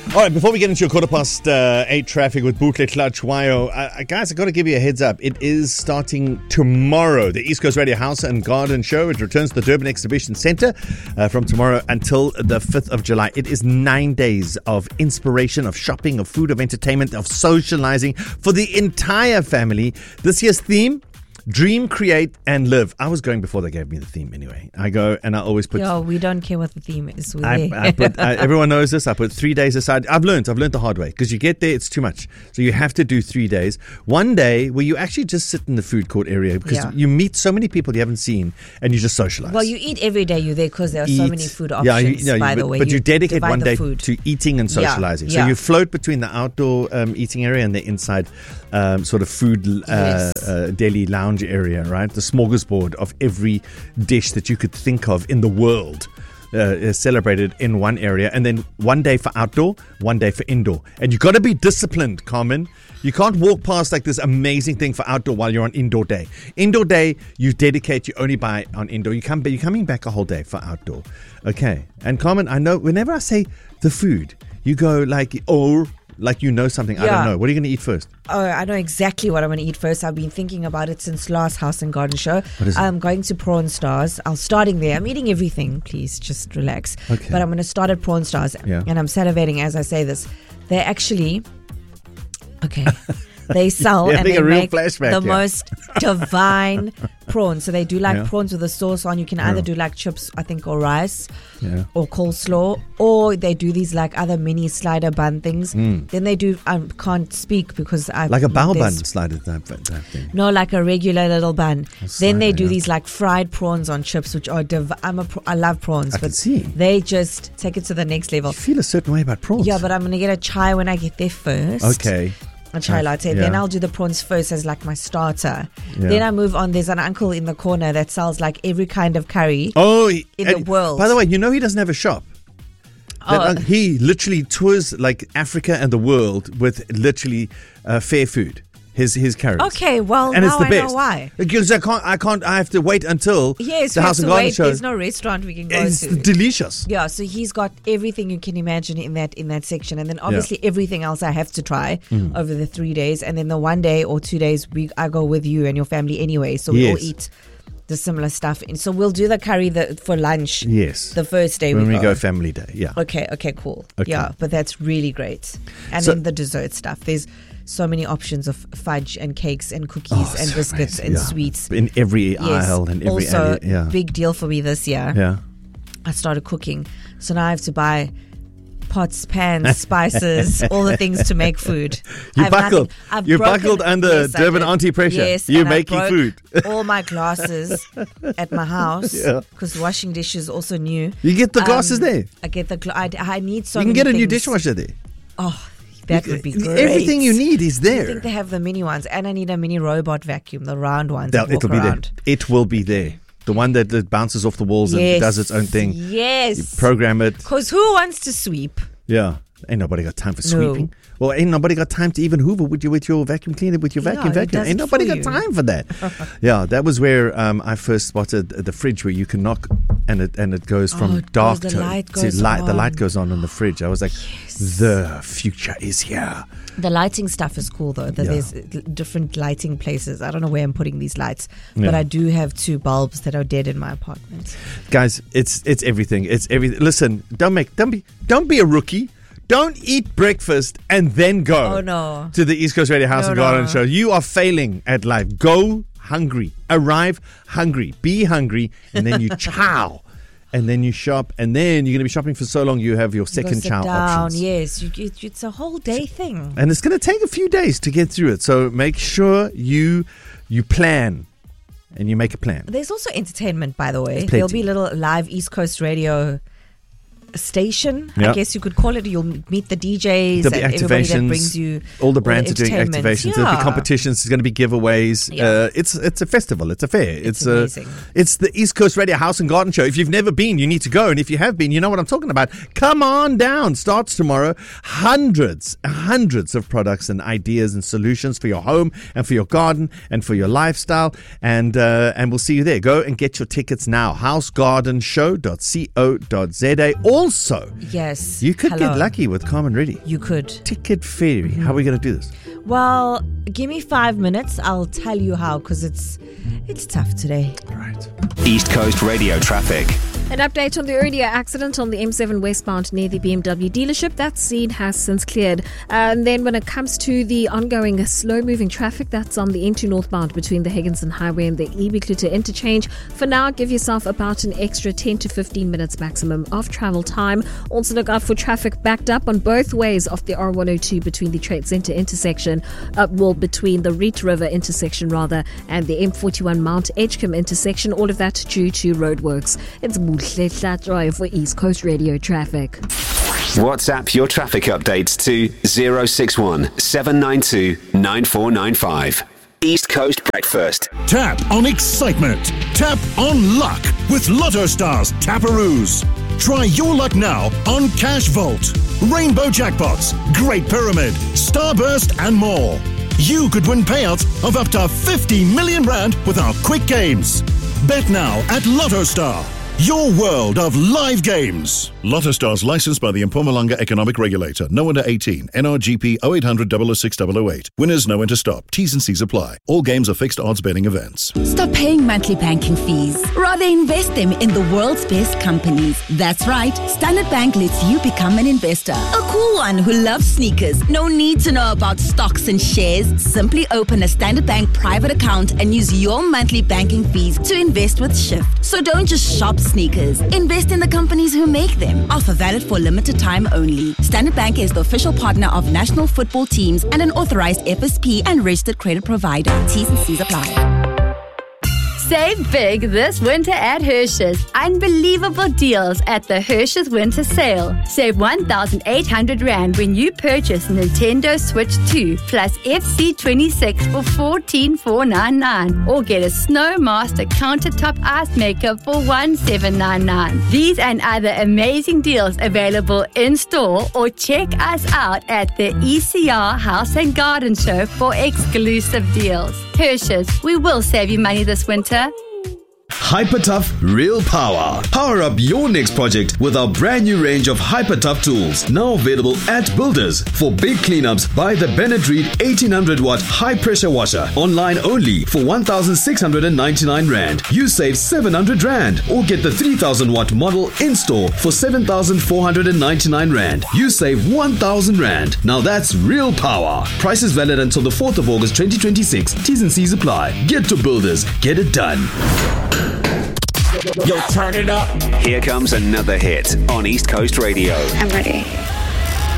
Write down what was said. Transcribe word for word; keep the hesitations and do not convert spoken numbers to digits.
All right, before we get into your quarter past uh, eight traffic with Bootle Tlachwayo, uh, guys, I've got to give you a heads up. It is starting tomorrow. The East Coast Radio House and Garden Show. It returns to the Durban Exhibition Centre uh, from tomorrow until the fifth of July. It is nine days of inspiration, of shopping, of food, of entertainment, of socializing for the entire family. This year's theme: Dream, Create, and Live. I was going before they gave me the theme anyway. I go and I always put... Yo, we don't care what the theme is. We're I, there. I put, I, everyone knows this. I put three days aside. I've learned. I've learned the hard way. Because you get there, it's too much. So you have to do three days. One day where you actually just sit in the food court area because Yeah. you meet so many people you haven't seen and you just socialize. Well, you eat every day you're there because there are so Eat. many food options, Yeah, you, you know, by but, the way. But you, dedicate divide one the day food. to eating and Yeah, socializing. So yeah. you float between the outdoor um, eating area and the inside um, sort of food uh, Yes. uh, deli lounge area, right? The smorgasbord of every dish that you could think of in the world. Uh, is celebrated in one area, and then one day for outdoor, one day for indoor. And you got to be disciplined, Carmen. You can't walk past like this amazing thing for outdoor while you're on indoor day. Indoor day, you dedicate, you only buy on indoor. You come, you're coming back a whole day for outdoor. Okay. And Carmen, I know whenever I say the food, you go like, oh, like you know something. I Yeah. don't know. What are you going to eat first? Oh, I know exactly what I'm going to eat first. I've been thinking about it since last House and Garden Show. What is it? I'm going to Prawn Stars. I'm starting there. I'm eating everything. Please just relax. Okay. But I'm going to start at Prawn Stars. Yeah. And I'm salivating as I say this. They're actually... Okay. They sell You're and having they a real make flashback the here. most divine prawns. So they do like Yeah. prawns with a sauce on. You can either Yeah. do like chips, I think, or rice. Yeah. Or coleslaw, or they do these like other mini slider bun things. Then they do. I can't speak because I Mm. Like a bao bun there's- slider type, type thing. No, like a regular little bun. Then they slider, do yeah. these like fried prawns on chips, which are div- I'm a pro- I love prawns, I but can see. they just take it to the next level. You feel a certain way about prawns. Yeah, but I'm gonna get a chai when I get there first. Okay. A chai latte. Yeah. Then I'll do the prawns first as like my starter. Yeah. Then I move on. There's an uncle in the corner that sells like every kind of curry. Oh, he- In the and world. By the way, you know he doesn't have a shop. That, Oh. uh, he literally tours like Africa and the world with literally uh, fair food. His his curries. Okay, well and now it's the I best. know why. Because I can't, I can't, I have to wait until Yes, the we House have and to Garden wait. show. There's no restaurant we can go It's to. delicious. Yeah, so he's got everything you can imagine in that in that section, and then obviously everything else I have to try Mm. over the three days, and then the one day or two days we I go with you and your family anyway, so we all Yes. eat the similar stuff. And so we'll do the curry the, for lunch. Yes. The first day when we we go. go family day. Yeah. Okay, okay, cool. Okay. Yeah, but that's really great. And So- then the dessert stuff. There's so many options of fudge and cakes and cookies Oh, and so biscuits amazing. and Yeah. sweets. In every Yes. aisle and every also, alley. Yeah. big deal for me this year. Yeah. I started cooking. So now I have to buy pots, pans, spices, all the things to make food. You I have buckled. nothing- I've You broken- buckled under Yes, I Durban did. auntie pressure. Yes, You're and I making broke food. all my glasses at my house Yeah. because washing dishes also new. You get the glasses Um, there. I get the. Gla- I, I need so. You can many get a new things. dishwasher there. Oh, that would be great. Everything you need is I there. think they have the mini ones, and I need a mini robot vacuum, the round ones. They'll- that walk It'll be around. there. It will be there. The one that, that bounces off the walls Yes. and does its own thing. Yes. You program it. Because who wants to sweep? Yeah. Ain't nobody got time for No. sweeping. Well, ain't nobody got time to even hoover with you with your vacuum cleaner with your Yeah, vacuum it vacuum. does Ain't it nobody for got you. time for that. Yeah, that was where um, I first spotted the fridge where you can knock and it and it goes from Oh, it dark goes- the to light to goes light. The light on. goes on in the fridge. I was like, the future is here. The lighting stuff is cool though. That Yeah. there's uh, different lighting places. I don't know where I'm putting these lights, Yeah. but I do have two bulbs that are dead in my apartment. Guys, it's it's everything. It's everything. Listen, don't make don't be don't be a rookie. Don't eat breakfast and then go Oh, no. to the East Coast Radio House No, and Garden no. Show. You are failing at life. Go hungry. Arrive hungry. Be hungry. And then you chow. And then you shop. And then you're going to be shopping for so long you have your You go second sit chow down. options. Yes, you, it, it's a whole day thing. And it's going to take a few days to get through it. So make sure you you plan. And you make a plan. There's also entertainment, by the way. There's There'll plenty. be a little live East Coast radio station, Yeah. I guess you could call it. You'll meet the D Js There'll be and everybody that activations. brings you All the all brands are the doing entertainment. activations. There'll be Yeah. competitions. There's going to be giveaways. Yeah. Uh, it's it's a festival. It's a fair. It's It's, a, amazing. it's the East Coast Radio House and Garden Show. If you've never been, you need to go. And if you have been, you know what I'm talking about. Come on down. Starts tomorrow. Hundreds, hundreds of products and ideas and solutions for your home and for your garden and for your lifestyle. And uh, and we'll see you there. Go and get your tickets now. house garden show dot co dot za or also, Yes. you could Hello. get lucky with Carmen Reddy. You could. Ticket Fairy. How are we going to do this? Well, give me five minutes. I'll tell you how, because it's it's tough today. All right. East Coast Radio traffic. An update on the earlier accident on the M seven westbound near the B M W dealership. That scene has since cleared. Uh, and then when it comes to the ongoing slow-moving traffic, that's on the N two northbound between the Higginson Highway and the Ebikluta interchange. For now, give yourself about an extra ten to fifteen minutes maximum of travel time. Also look out for traffic backed up on both ways of the R one oh two between the Trade Center intersection, uh, well, between the Reet River intersection rather, and the M forty-one Mount Edgecombe intersection. All of that due to roadworks. It's for East Coast Radio traffic. WhatsApp your traffic updates to zero six one seven nine two nine four nine five. East Coast Breakfast. Tap on excitement. Tap on luck with Lotto Stars Taparoos. Try your luck now on Cash Vault, Rainbow Jackpots, Great Pyramid, Starburst and more. You could win payouts of up to fifty million rand with our quick games. Bet now at Lotto Star. Your world of live games. Lotto Stars licensed by the Mpumalanga Economic Regulator. No under eighteen. N R G P oh eight hundred, double oh six, double oh eight. Winners know when to stop. T's and C's apply. All games are fixed odds betting events. Stop paying monthly banking fees. Rather invest them in the world's best companies. That's right. Standard Bank lets you become an investor. A cool one who loves sneakers. No need to know about stocks and shares. Simply open a Standard Bank private account and use your monthly banking fees to invest with Shift. So don't just shop sneakers. Invest in the companies who make them. Offer valid for limited time only. Standard Bank is the official partner of national football teams and an authorized F S P and registered credit provider. T's and C's apply. Save big this winter at Hershey's. Unbelievable deals at the Hershey's Winter Sale. Save one thousand eight hundred rand when you purchase Nintendo Switch two plus F C twenty-six for fourteen thousand four hundred ninety-nine. Or get a Snowmaster countertop ice maker for one thousand seven hundred ninety-nine. These and other amazing deals available in store, or check us out at the E C R House and Garden Show for exclusive deals. Hershey's, we will save you money this winter. HyperTough Real Power. Power up your next project with our brand new range of HyperTough tools. Now available at Builders. For big cleanups, buy the Bennett Reed eighteen hundred watt high pressure washer. Online only for one thousand six hundred ninety-nine rand. You save seven hundred rand. Or get the three thousand watt model in store for seven thousand four hundred ninety-nine rand. You save one thousand rand. Now that's real power. Price is valid until the fourth of August twenty twenty-six. T's and C's apply. Get to Builders. Get it done. Yo, turn it up. Here comes another hit on East Coast Radio. I'm ready.